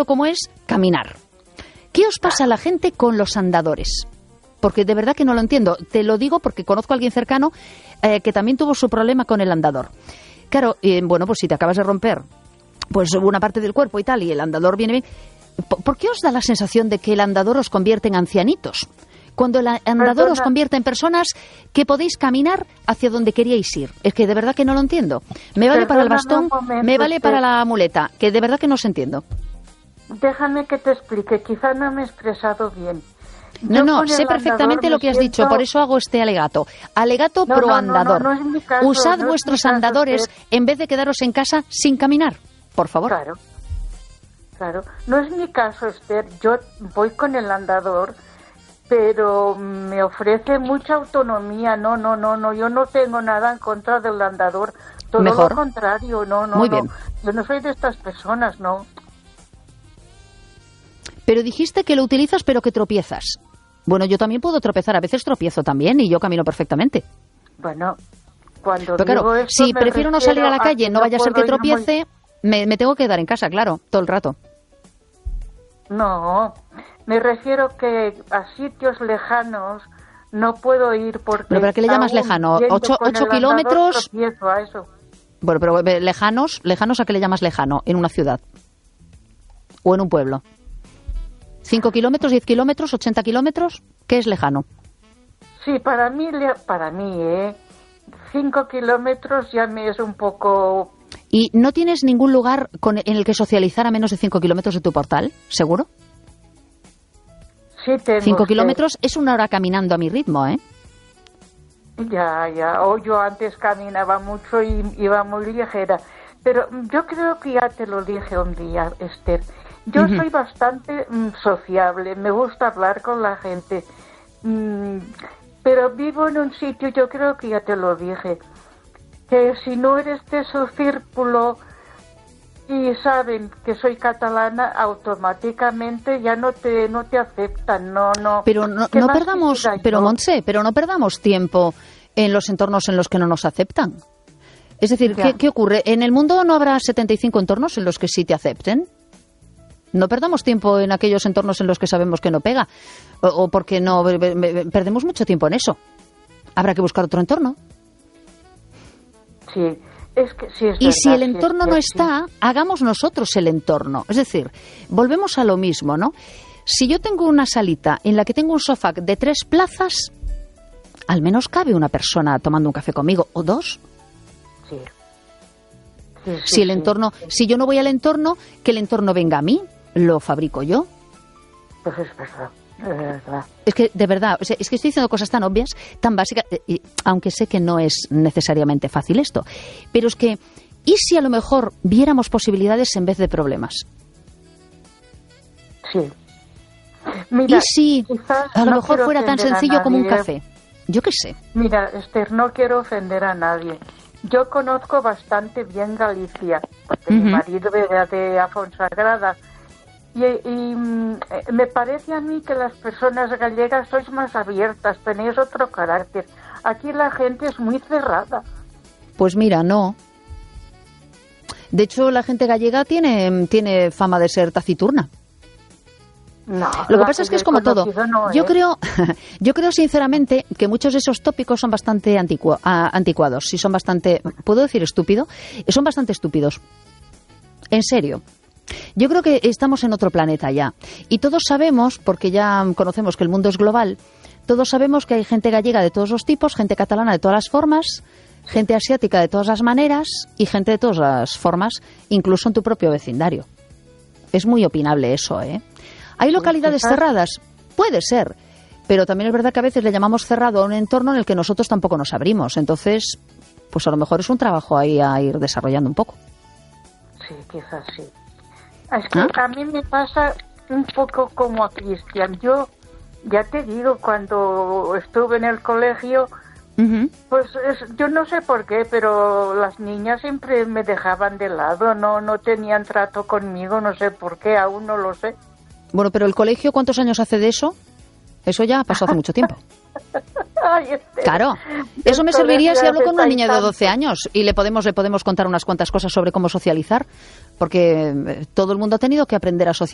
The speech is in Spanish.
básico como es caminar. ¿Qué os pasa a la gente con los andadores? Porque de verdad que no lo entiendo. Te lo digo porque conozco a alguien cercano que también tuvo su problema con el andador. Claro, bueno, pues si te acabas de romper pues una parte del cuerpo y tal, y el andador viene bien, ¿por qué os da la sensación de que el andador os convierte en ancianitos? Cuando el andador os convierte en personas que podéis caminar hacia donde queríais ir. Es que de verdad que no lo entiendo. Me vale para el bastón, me vale para la muleta, que de verdad que no os entiendo. Déjame que te explique, quizá no me he expresado bien. No, sé perfectamente lo que has dicho, por eso hago este alegato. Alegato pro andador. No es mi caso, Usad no vuestros es mi caso, andadores Esther. en vez de quedaros en casa sin caminar, por favor. Claro. No es mi caso, Esther. Yo voy con el andador, pero me ofrece mucha autonomía. No, yo no tengo nada en contra del andador. Todo Mejor. lo contrario, Muy bien. Yo no soy de estas personas, no. Pero dijiste que lo utilizas pero que tropiezas. Bueno, yo también puedo tropezar, a veces tropiezo también y yo camino perfectamente. Bueno, cuando pero claro, digo esto, si prefiero no salir a la calle, no vaya a ser que puedo ir tropiece, me tengo que quedar en casa, claro, todo el rato. No, me refiero que a sitios lejanos no puedo ir porque... ¿Pero para qué le llamas lejano? ¿8 kilómetros? A eso. Bueno, pero lejanos, ¿a qué le llamas lejano? ¿En una ciudad? ¿O en un pueblo? ¿5 kilómetros, 10 kilómetros, 80 kilómetros? ¿Qué es lejano? Sí, para mí, 5 kilómetros ya me es un poco... ¿Y no tienes ningún lugar en el que socializar a menos de 5 kilómetros de tu portal? ¿Seguro? Sí, tengo. 5 kilómetros es una hora caminando a mi ritmo, ¿eh? Ya. O yo antes caminaba mucho y iba muy ligera. Pero yo creo que ya te lo dije un día, Esther. Yo soy bastante sociable, me gusta hablar con la gente. Pero vivo en un sitio, yo creo que ya te lo dije, que si no eres de su círculo y saben que soy catalana, automáticamente ya no te aceptan, no. Pero no perdamos, pero Montse, pero no perdamos tiempo en los entornos en los que no nos aceptan. Es decir, ¿qué ocurre? ¿En el mundo no habrá 75 entornos en los que sí te acepten? No perdamos tiempo en aquellos entornos en los que sabemos que no pega, o porque no perdemos mucho tiempo en eso. Habrá que buscar otro entorno. Sí, es que sí es y verdad, si el entorno no sí. está, hagamos nosotros el entorno. Es decir, volvemos a lo mismo, ¿no? Si yo tengo una salita en la que tengo un sofá de 3 plazas, al menos cabe una persona tomando un café conmigo, o 2. Sí. Si yo no voy al entorno, que el entorno venga a mí, lo fabrico yo. Pues es verdad. Es que, de verdad, es que estoy diciendo cosas tan obvias, tan básicas, aunque sé que no es necesariamente fácil esto, pero es que, ¿y si a lo mejor viéramos posibilidades en vez de problemas? Sí. Mira, ¿y si a lo mejor fuera tan sencillo como un café? Yo qué sé. Mira, Esther, no quiero ofender a nadie. Yo conozco bastante bien Galicia, porque mi marido era de Afonsagrada. Y me parece a mí que las personas gallegas sois más abiertas, tenéis otro carácter. Aquí la gente es muy cerrada. Pues mira, no. De hecho, la gente gallega tiene fama de ser taciturna. No, lo que pasa es que es como todo. No, yo creo sinceramente que muchos de esos tópicos son bastante anticuados. Sí, son bastante, ¿puedo decir estúpido? Son bastante estúpidos. En serio. Yo creo que estamos en otro planeta ya. Y todos sabemos, porque ya conocemos que el mundo es global, todos sabemos que hay gente gallega de todos los tipos, gente catalana de todas las formas, gente asiática de todas las maneras y gente de todas las formas, incluso en tu propio vecindario. Es muy opinable eso, ¿eh? ¿Hay localidades cerradas? Puede ser. Pero también es verdad que a veces le llamamos cerrado a un entorno en el que nosotros tampoco nos abrimos. Entonces, pues a lo mejor es un trabajo ahí a ir desarrollando un poco. Sí, quizás sí. Es que a mí me pasa un poco como a Cristian. Yo, ya te digo, cuando estuve en el colegio, pues yo no sé por qué, pero las niñas siempre me dejaban de lado, no tenían trato conmigo, no sé por qué, aún no lo sé. Bueno, pero el colegio, ¿cuántos años hace de eso? Eso ya pasó hace mucho tiempo. Ay, claro, eso me serviría si hablo con una niña de 12 años y le podemos contar unas cuantas cosas sobre cómo socializar, porque todo el mundo ha tenido que aprender a socializar.